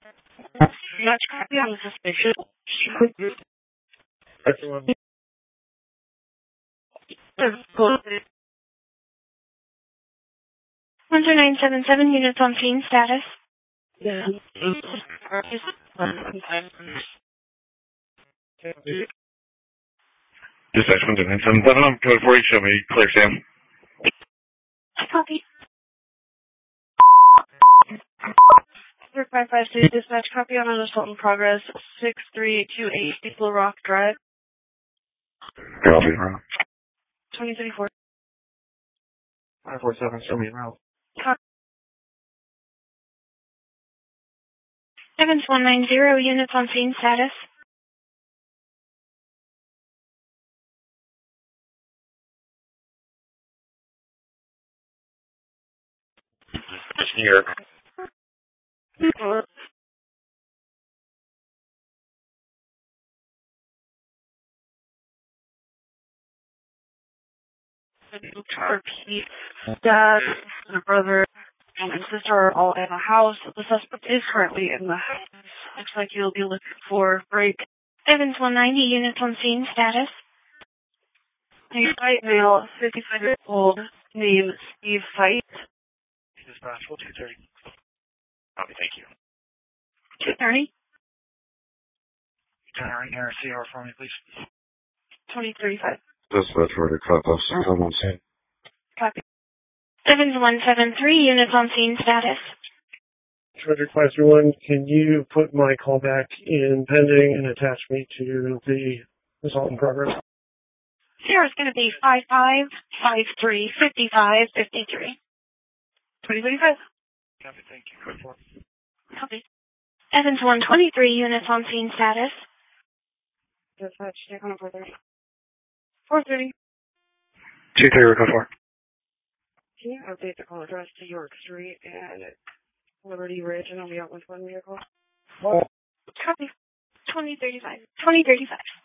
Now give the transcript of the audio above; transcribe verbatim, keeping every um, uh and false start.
Not copy on the suspicion. Everyone. one two nine seven seven, units on scene, status. Yeah. Dispatch one two nine seven seven, I'm code four eight, show me clear Sam. Copy. five five two, dispatch, copy on an assault in progress, six three two eight, People Rock Drive. Copy, route. twenty thirty-four. five four seven, show me route. Copy. seven one nine zero, units on scene, status. New York. Repeat. Dad, my brother, and my sister are all in the house. The suspect is currently in the house. Looks like he'll be looking for break. seven one ninety, units on scene, status. A white male, fifty-five years old, named Steve Fight. Dispatch, two thirty. Copy, thank you. two thirty. Turn right here, C R for me, please. twenty thirty-five. Dispatch, for the cut off, I'm on scene. Copy. seven one seven three, units on scene, status. Treasure Class one, can you put my callback in pending and attach me to the assault in progress? Sierra's going to be five five five three five five five three. twenty thirty-five. Copy, thank you. Code four. Copy. Evans one twenty-three, units on scene, status. Dispatch, check on four thirty. four thirty. two three, code four. Can you update the call address to York Street and Liberty Ridge, and I'll be out with one vehicle? Copy. twenty thirty-five. twenty thirty-five.